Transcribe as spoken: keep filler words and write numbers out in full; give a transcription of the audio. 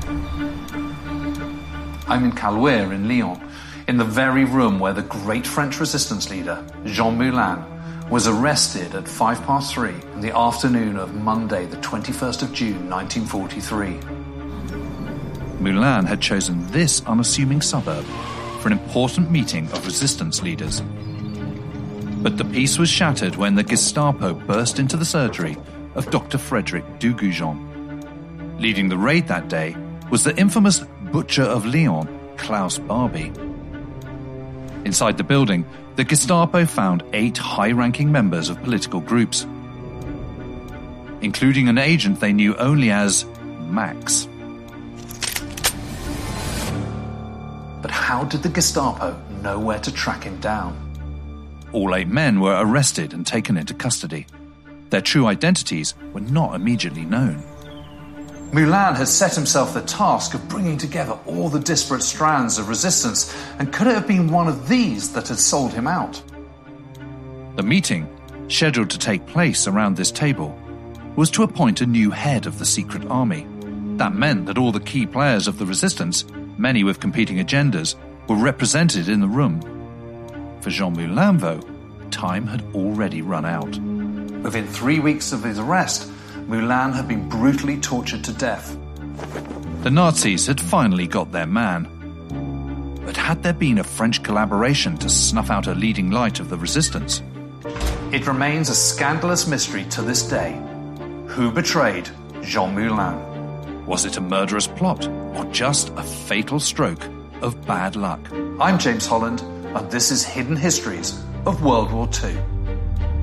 I'm in Caluire in Lyon, in the very room where the great French resistance leader, Jean Moulin, was arrested at five past three in the afternoon of Monday, the twenty-first of June, nineteen forty-three. Moulin had chosen this unassuming suburb for an important meeting of resistance leaders. But the peace was shattered when the Gestapo burst into the surgery of Doctor Frederick Dugoujon. Leading the raid that day was the infamous Butcher of Lyon, Klaus Barbie. Inside the building, the Gestapo found eight high-ranking members of political groups, including an agent they knew only as Max. But how did the Gestapo know where to track him down? All eight men were arrested and taken into custody. Their true identities were not immediately known. Moulin had set himself the task of bringing together all the disparate strands of resistance, and could it have been one of these that had sold him out? The meeting, scheduled to take place around this table, was to appoint a new head of the secret army. That meant that all the key players of the resistance, many with competing agendas, were represented in the room. For Jean Moulin, though, time had already run out. Within three weeks of his arrest, Moulin had been brutally tortured to death. The Nazis had finally got their man. But had there been a French collaboration to snuff out a leading light of the resistance? It remains a scandalous mystery to this day. Who betrayed Jean Moulin? Was it a murderous plot, or just a fatal stroke of bad luck? I'm James Holland, and this is Hidden Histories of World War Two.